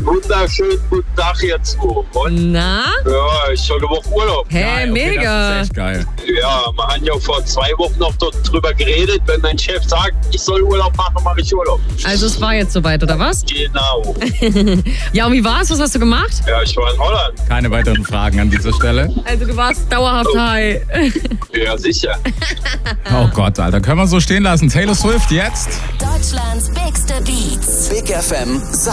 wunderschönen guten Tag jetzt. Und? Na? Ja, ist schon eine Woche Urlaub. Hey, Geil, okay, mega. Das ist echt geil. Ja, wir haben ja vor 2 Wochen noch drüber geredet. Wenn mein Chef sagt, ich soll Urlaub machen, mache ich Urlaub. Also es war jetzt soweit, oder was? Genau. Ja, und wie war's? Was hast du gemacht? Ja, ich war in Holland. Keine weiteren Fragen an dieser Stelle. Also du warst dauerhaft high. Ja, sicher. Oh Gott, Alter. Können wir so stehen lassen. Taylor Swift jetzt? Deutschlands bigste Beats. Big FM